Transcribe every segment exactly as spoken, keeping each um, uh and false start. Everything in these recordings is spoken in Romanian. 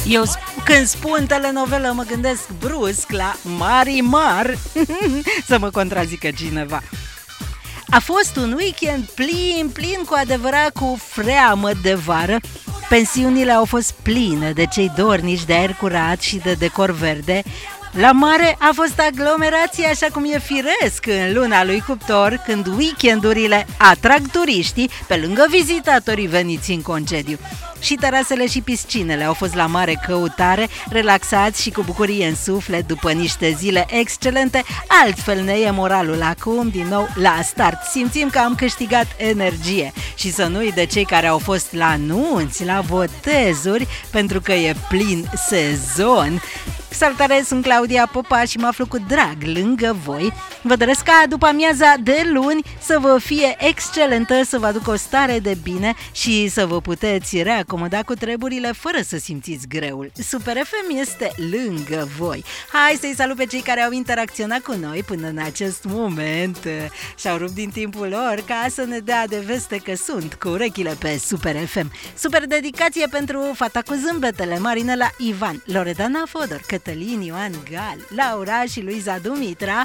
Eu sp- când spun telenovelă mă gândesc brusc la Marimar. Să mă contrazică cineva. A fost un weekend plin, plin cu adevărat cu freamă de vară. Pensiunile au fost pline de cei dornici de aer curat și de decor verde. La mare a fost aglomerație așa cum e firesc în luna lui Cuptor, când weekendurile atrag turiștii pe lângă vizitatorii veniți în concediu. Și terasele și piscinele au fost la mare căutare, relaxați și cu bucurie în suflet după niște zile excelente. Altfel ne e moralul acum din nou la start. Simțim că am câștigat energie. Și să nu-i de cei care au fost la nunți, la botezuri, pentru că e plin sezon. Salutare, sunt Claudia Popa și mă aflu cu drag lângă voi. Vă doresc ca după amiaza de luni să vă fie excelentă, să vă aducă o stare de bine și să vă puteți reacomoda cu treburile fără să simțiți greul. Super F M este lângă voi. Hai să-i salut pe cei care au interacționat cu noi până în acest moment și-au rupt din timpul lor ca să ne dea de veste că sunt cu urechile pe Super F M. Super dedicație pentru fata cu zâmbetele, Marinela Ivan, Loredana Fodor, Cătălin Ioan Gal, Laura și Luiza Dumitra,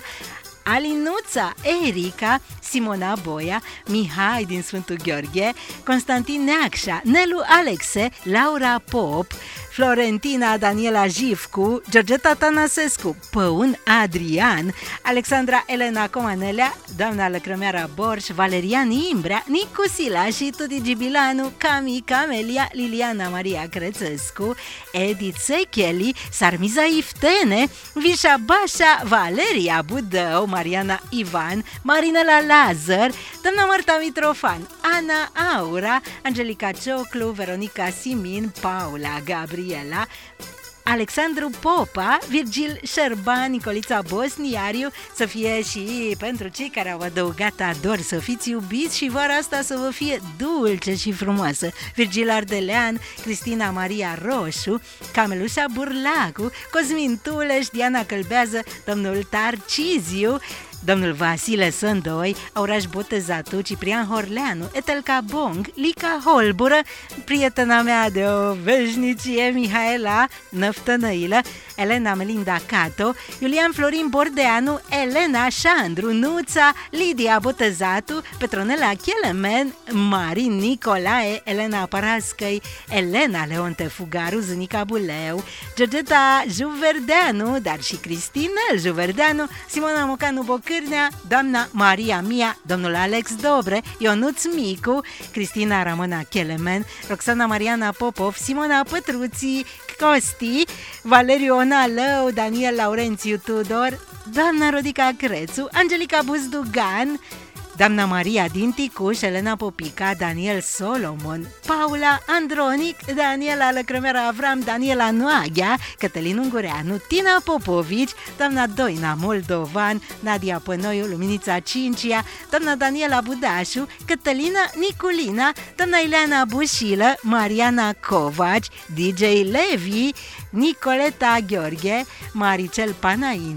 Alinuța, Erica, Simona Boia, Mihai din Sfântul Gheorghe, Constantin Neacșa, Nelu Alexe, Laura Pop, Florentina Daniela Jivcu, Georgeta Tanasescu, Păun Adrian, Alexandra Elena Comanelea, doamna Lăcrămeara Borș, Valerian Imbrea, Nicu Sila și Tudi Gibilanu, Cami Camelia, Liliana Maria Crețescu, Edith Secheli, Sarmiza Iftene, Vișa Bașa, Valeria Budău, Mariana Ivan, Marinela Lazar, doamna Marta Mitrofan, Ana Aura, Angelica Cioclu, Veronica Simin, Paula Gabriela, Alexandru Popa, Virgil Șerban, Nicolița Bosniariu, să fie și pentru cei care au adăugat ador, să fiți iubiți și vara asta să vă fie dulce și frumoasă. Virgil Ardelean, Cristina Maria Roșu, Camelușa Burlacu, Cosmin Tuleș, Diana Călbează, domnul Tarciziu, domnul Vasile Sândoi, Auraș Botezatu, Ciprian Horleanu, Etelca Bong, Lica Holbură, prietena mea de o veșnicie, Mihaela Năftănăilă, Elena Melinda Cato, Iulian Florin Bordeanu, Elena Șandru, Nuța, Lidia Botezatu, Petronela Chelemen, Marin Nicolae, Elena Parascăi, Elena Leonte Fugaru, Zânica Buleu, Georgeta Juverdeanu, dar și Cristinel Juverdeanu, Simona Mocanu Bocârnea, doamna Maria Mia, domnul Alex Dobre, Ionuț Micu, Cristina Ramona Chelemen, Roxana Mariana Popov, Simona Pătruții, Costi, Valeriu Onalău, Daniel Laurențiu Tudor, doamna Rodica Crețu, Angelica Buzdugan, doamna Maria din Ticuș, Elena Popica, Daniel Solomon, Paula Andronic, Daniela Lăcrămeara Avram, Daniela Noaghea, Cătălin Ungureanu, Tina Popovici, doamna Doina Moldovan, Nadia Pănoiu, Luminița Cincia, doamna Daniela Budașu, Cătălina Niculina, doamna Ileana Bușilă, Mariana Covaci, D J Levi, Nicoleta Gheorghe, Maricel Panain,